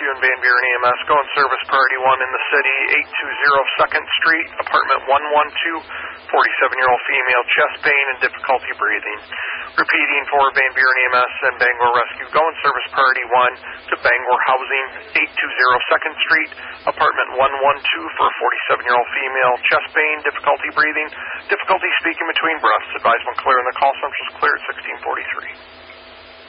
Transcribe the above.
Rescue and Van Buren EMS. Go and service priority 1 in the city, 820 2nd Street, apartment 112, 47-year-old female, chest pain and difficulty breathing. Repeating for Van Buren EMS and Bangor Rescue. Go and service priority 1 to Bangor Housing, 820 2nd Street, apartment 112 for a 47-year-old female, chest pain, difficulty breathing, difficulty speaking between breaths. Advise when clear and the call central is clear at 1643.